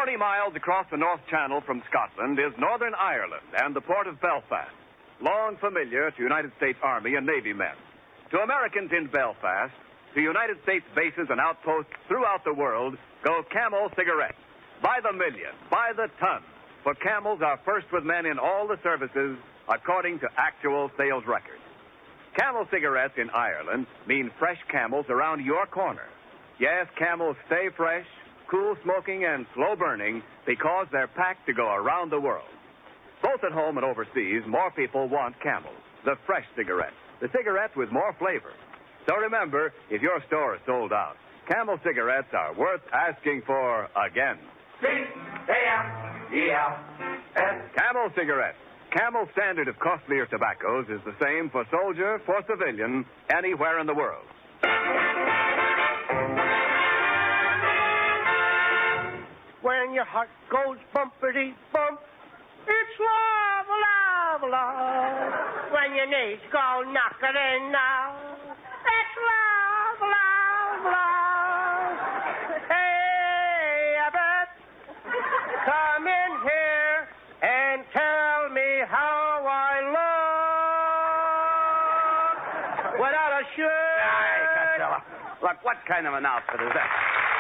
40 miles across the North Channel from Scotland is Northern Ireland and the port of Belfast, long familiar to United States Army and Navy men. To Americans in Belfast, to United States bases and outposts throughout the world, go Camel cigarettes. By the million, by the ton. For Camels are first with men in all the services, according to actual sales records. Camel cigarettes in Ireland mean fresh Camels around your corner. Yes, Camels stay fresh, cool smoking, and slow burning because they're packed to go around the world. Both at home and overseas, more people want Camels, the fresh cigarettes, the cigarettes with more flavor. So remember, if your store is sold out, Camel cigarettes are worth asking for again. C-A-M-E-L-S. Camel cigarettes. Camel's standard of costlier tobaccos is the same for soldier, for civilian, anywhere in the world. When your heart goes bumpity bump, it's love, love, love. When your knees go knocking now, it's love, love, love. Hey, Abbott, come in here and tell me how I look without a shirt. Hey, Costello. Look, what kind of an outfit is that?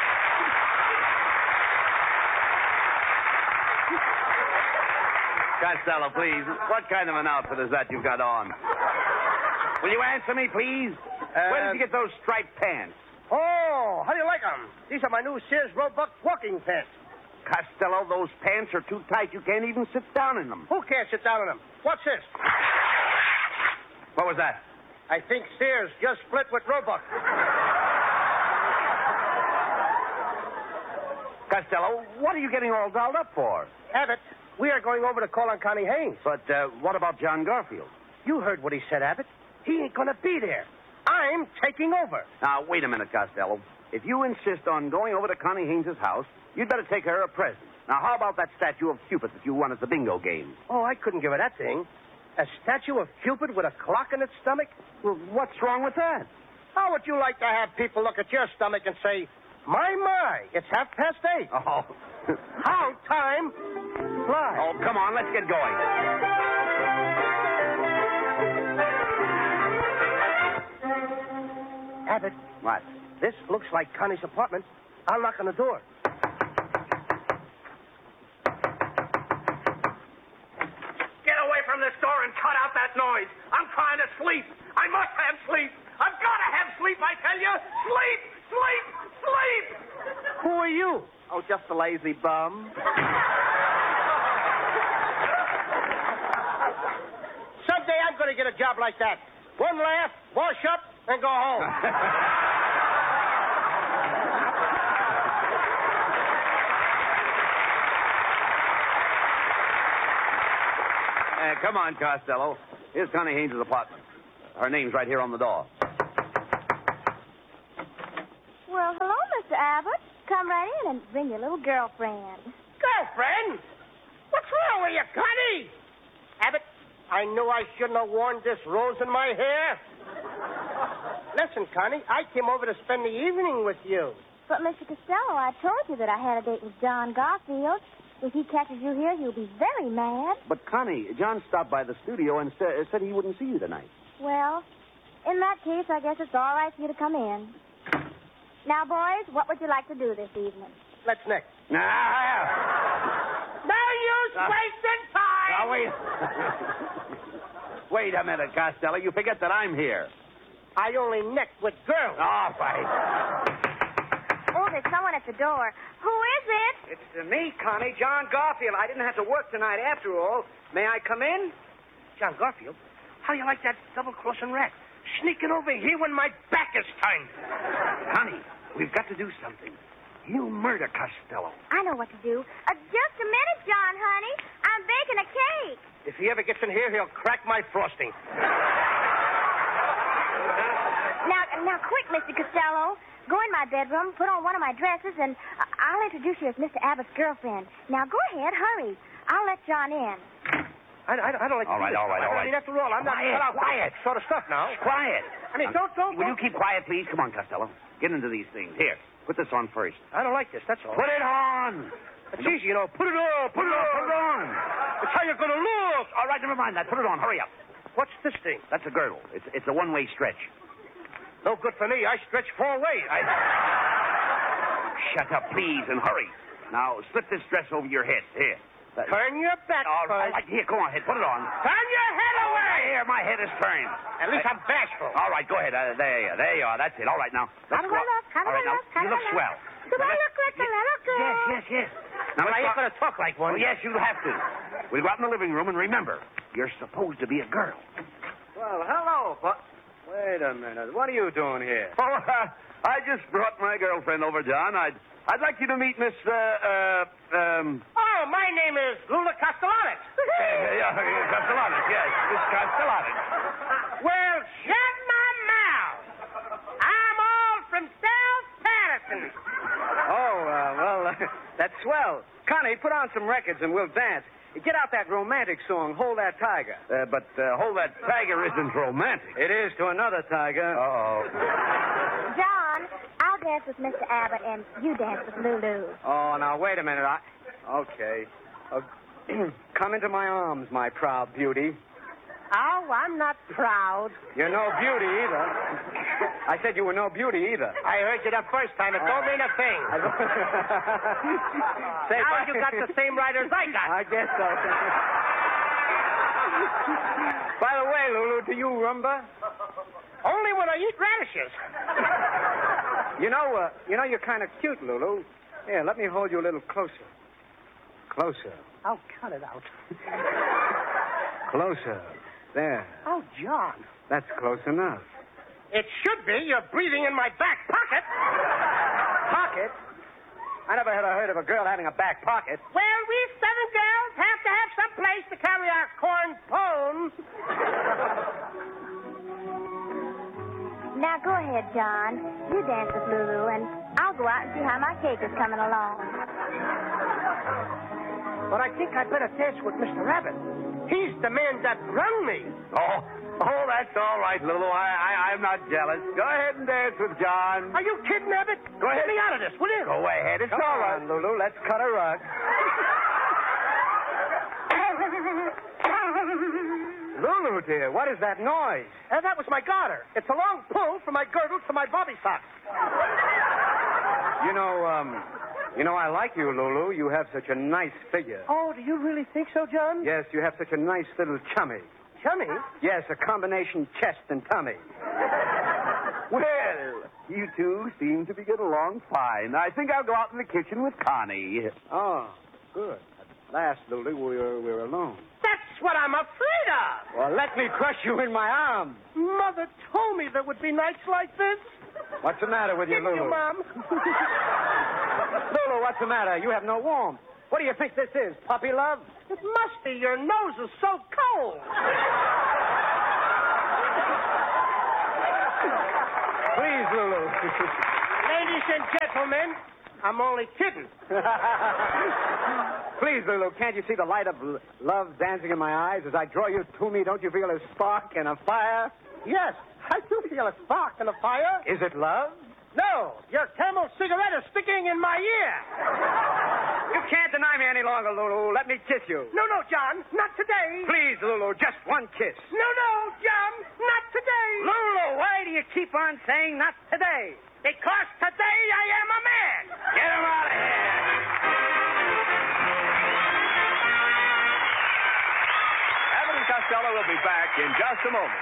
Costello, please. What kind of an outfit is that you've got on? Will you answer me, please? Where did you get those striped pants? Oh, how do you like them? These are my new Sears Roebuck walking pants. Costello, those pants are too tight. You can't even sit down in them. Who can't sit down in them? What's this? What was that? I think Sears just split with Roebuck. Costello, what are you getting all dolled up for? Abbott, we are going over to call on Connie Haynes. But what about John Garfield? You heard what he said, Abbott. He ain't going to be there. I'm taking over. Now, wait a minute, Costello. If you insist on going over to Connie Haynes' house, you'd better take her a present. Now, how about that statue of Cupid that you won at the bingo game? Oh, I couldn't give her that thing. A statue of Cupid with a clock in its stomach? Well, what's wrong with that? How would you like to have people look at your stomach and say, my, it's 8:30. Oh. How time flies. Oh, come on, let's get going. Abbott. What? This looks like Connie's apartment. I'll knock on the door. Get away from this door and cut out that noise. I'm trying to sleep. I must have sleep. I've got to have sleep, I tell you. Sleep, sleep, sleep. Who are you? Oh, just a lazy bum. Someday I'm going to get a job like that. One laugh, wash up, and go home. Come on, Costello. Here's Connie Haynes' apartment. Her name's right here on the door. Well, hello, Mr. Abbott. Come right in and bring your little girlfriend. Girlfriend? What's wrong with you, Connie? Abbott, I knew I shouldn't have worn this rose in my hair. Listen, Connie, I came over to spend the evening with you. But, Mr. Costello, I told you that I had a date with John Garfield. If he catches you here, he'll be very mad. But, Connie, John stopped by the studio and said he wouldn't see you tonight. Well, in that case, I guess it's all right for you to come in. Now, boys, what would you like to do this evening? Let's next. No use wasting time. Now, wait. Wait a minute, Costello. You forget that I'm here. I only neck with girls. All right. Oh, there's someone at the door. Who is it? It's me, Connie, John Garfield. I didn't have to work tonight after all. May I come in? John Garfield, how do you like that double-crossing rat? Sneaking over here when my back is turned. Connie, we've got to do something. He'll murder Costello. I know what to do. Just a minute, John, honey. I'm baking a cake. If he ever gets in here, he'll crack my frosting. Now, quick, Mr. Costello. Go in my bedroom, put on one of my dresses, and I'll introduce you as Mr. Abbott's girlfriend. Now, go ahead, hurry. I'll let John in. I don't like to All right. I mean, after all, I'm not cut out for that sort of stuff now. Quiet. I mean, don't. Will you keep quiet, please? Come on, Costello. Get into these things. Here, put this on first. I don't like this, that's all. Put it on. It's easy, Put it on, Put it on. It's how you're going to look. All right, never mind that. Put it on. Hurry up. What's this thing? That's a girdle. It's a one-way stretch. No good for me. I stretch 4 ways. Shut up, please, and hurry. Now, slip this dress over your head. Here. Turn your back All right. first. Here, go on ahead. Put it on. Turn your head away. Here, my head is turned. At least I'm bashful. All right, go ahead. There you are. That's it. All right, now. How do I look? How do All right, I now, look? How you do look I look? swell. Do I look like a little girl? Yes. Now, But I let's ain't go- going to talk like one. Oh, yes, you'll have to. We'll go out in the living room, and remember, you're supposed to be a girl. Well, hello. Wait a minute. What are you doing here? Oh, I just brought my girlfriend over, John. I'd like you to meet Miss, Oh, my name is Lula Castellanos. Castellanos, yes. Miss Castellanos. Well, shut my mouth. I'm all from South Patterson. Oh, that's swell. Connie, put on some records and we'll dance. Get out that romantic song, Hold That Tiger. But Hold That Tiger isn't romantic. It is to another tiger. Uh-oh. John, I'll dance with Mr. Abbott, and you dance with Lulu. Oh, now, wait a minute. Okay. Come into my arms, my proud beauty. Oh, I'm not proud. You're no beauty either. I said you were no beauty either. I heard you the first time. It don't mean a thing. Say, Now you got the same right as I got. I guess so. By the way, Lulu, do you rumba? Only when I eat radishes. You know you're kind of cute, Lulu. Here, let me hold you a little closer. Closer. Oh, cut it out. Closer. There. Oh, John. That's close enough. It should be. You're breathing in my back pocket. Pocket? I never had heard of a girl having a back pocket. Well, we Southern girls have to have some place to carry our corn pone. Now, go ahead, John. You dance with Lulu, and I'll go out and see how my cake is coming along. But I think I'd better dance with Mr. Abbott. He's the man that brung me. Oh, that's all right, Lulu. I'm not jealous. Go ahead and dance with John. Are you kidding, Abbott? Go ahead. Get me out of this, will you? Go ahead. It's Come all right. on, Lulu. Let's cut a rug. Lulu, dear, what is that noise? That was my garter. It's a long pull from my girdle to my bobby socks. You know, I like you, Lulu. You have such a nice figure. Oh, do you really think so, John? Yes, you have such a nice little tummy. Chummy? Yes, a combination chest and tummy. Well, you two seem to be getting along fine. I think I'll go out in the kitchen with Connie. Oh, good. At last, Lulu, we're alone. That's what I'm afraid of. Well, let me crush you in my arms. Mother told me there would be nights like this. What's the matter with you, Didn't Lulu? you, Mom? Lulu, what's the matter? You have no warmth. What do you think this is, puppy love? It must be. Your nose is so cold. Please, Lulu. Ladies and gentlemen, I'm only kidding. Please, Lulu, can't you see the light of love dancing in my eyes? As I draw you to me, don't you feel a spark and a fire? Yes, I do feel a spark and a fire. Is it love? No, your Camel cigarette is sticking in my ear. You can't deny me any longer, Lulu. Let me kiss you. No, John, not today. Please, Lulu, just one kiss. No, John, not today. Lulu, why do you keep on saying not today? Because today I am a man. Get him out of here. Abbott and Costello will be back in just a moment.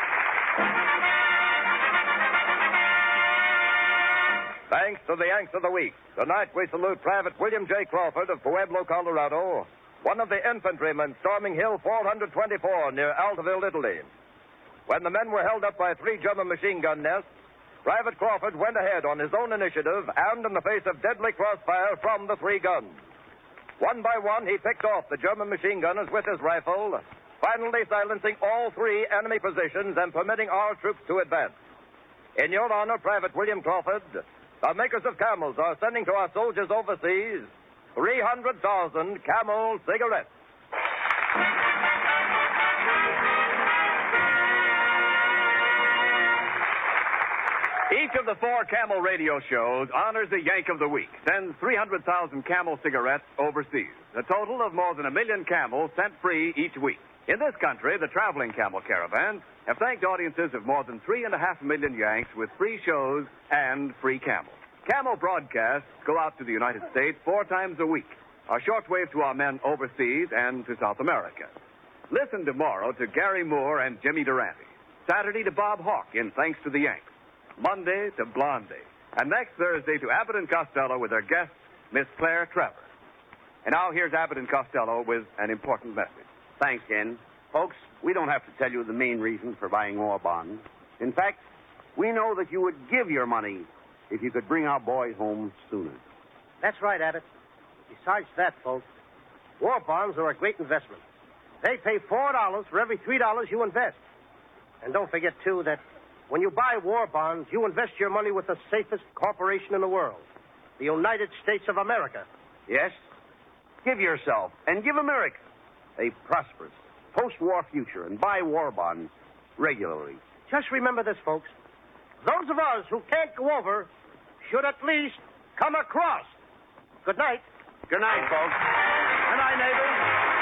Thanks to the Yanks of the Week. Tonight we salute Private William J. Crawford of Pueblo, Colorado, one of the infantrymen storming Hill 424 near Altaville, Italy. When the men were held up by 3 German machine gun nests, Private Crawford went ahead on his own initiative and in the face of deadly crossfire from the 3 guns. One by one, he picked off the German machine gunners with his rifle, finally silencing all 3 enemy positions and permitting our troops to advance. In your honor, Private William Crawford, the makers of Camels are sending to our soldiers overseas 300,000 Camel cigarettes. Each Each of the 4 Camel radio shows honors a Yank of the Week, sends 300,000 Camel cigarettes overseas. A total of more than 1 million Camels sent free each week. In this country, the traveling Camel caravans have thanked audiences of more than 3.5 million Yanks with free shows and free Camels. Camel broadcasts go out to the United States 4 times a week. Our shortwave to our men overseas and to South America. Listen tomorrow to Gary Moore and Jimmy Durante. Saturday to Bob Hawke in Thanks to the Yanks. Monday to Blondie. And next Thursday to Abbott and Costello with their guest, Miss Claire Trevor. And now here's Abbott and Costello with an important message. Thanks, Ken. Folks, we don't have to tell you the main reason for buying war bonds. In fact, we know that you would give your money if you could bring our boys home sooner. That's right, Abbott. Besides that, folks, war bonds are a great investment. They pay $4 for every $3 you invest. And don't forget, too, that when you buy war bonds, you invest your money with the safest corporation in the world, the United States of America. Yes? Give yourself and give America a prosperous post-war future and buy war bonds regularly. Just remember this, folks. Those of us who can't go over should at least come across. Good night. Good night, folks. Good night, neighbors.